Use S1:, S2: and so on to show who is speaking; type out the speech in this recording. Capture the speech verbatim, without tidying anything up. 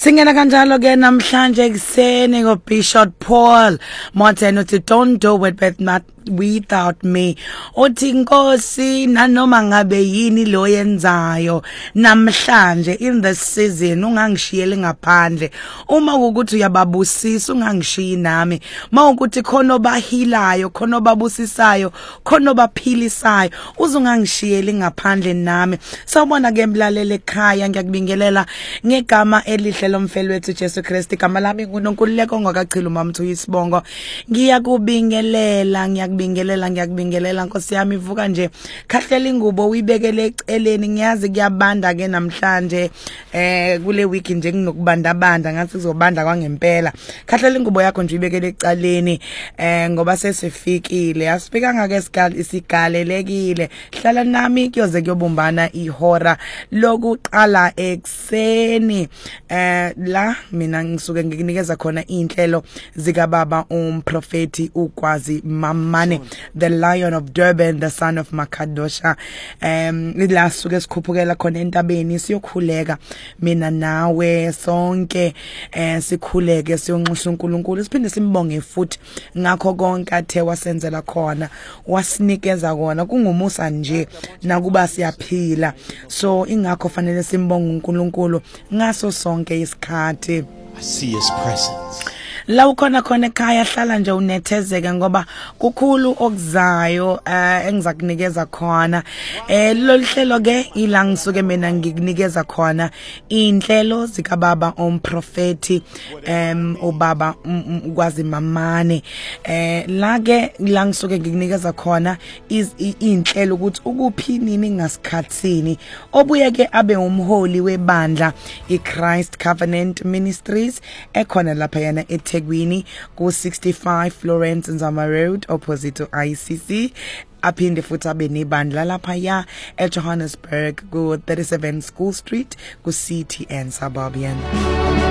S1: Singena kanjalo ke namhlanje kuseni ngo Bishop Paul Martin uthi don't do it with not without me. Uthi Nkosi nanoma ngabe yini lo yenzayo namhlanje in the season ungangishiyele ngaphandle. Uma ukuthi uyababusisa ungangishiyi nami. Mawukuthi khona obahilayo, khona obabusisayo, khona obaphilisayo, uzungangishiyeli ngaphandle nami. Sawubona ke mlalele ekhaya ngiyakubingelela ngegama elihle lomfelo wethu Jesu Kristu. Igama lami nguNonkululeko ngakachila uMamthu Isibongo. Ngiyakubingelela ngiyakubingelela ngiyakubingelela Nkosi yami ivuka nje khahlela ingubo uyibekele eceleni. Ngiyazi kuyabanda ke namhlanje eh kule week nje kunokubandabanda ngathi kuzobanda kwangempela. Khahlela ingubo yakho nje uyibekele ecaleni eh ngoba sesifikile. Asifikanga ke isikali isigalelekile. Hlala nami kuyoze kuyobumbana ihora lokuqala ekseni. Eh la mina ngisuke ngikunikeza khona inhlelo zika baba umprofeti uKwazi Mamane, the Lion of Durban, the son of Makadosha. Um la suke sikhuphukela khona entabeni siyokhuleka mina nawe sonke eh sikhuleke siyonxusa uNkulunkulu siphinde simbonge futhi ngakho konke athe wasenzela khona wasinikeza kona kungumusa nje nakuba siyaphila. So ingakho fanele simbonge uNkulunkulu ngaso sonke isikhathi.
S2: I see his presence.
S1: La ukhona khona ekhaya hlala nje unethezeke ngoba kukhulu okuzayo eh engizakunikeza khona. Eh loluhlelo ke ila ngisuke mina ngikunikeza khona inhlelo zika baba umprofeti em ubaba uKwazi Mamane. Eh la ke la ngisuke ngikunikeza khona is inhlelo ukuthi ukuphi nini ngasikhatsini obuye ke abe umholi webandla iChrist Covenant Ministries ekhona lapha yana eThekwini ku sixty-five Florence Nzama Road opposite to I C C. Aphinde futhi abe nebandla lapha ya eJohannesburg ku thirty-seven School Street ku C T N Suburban.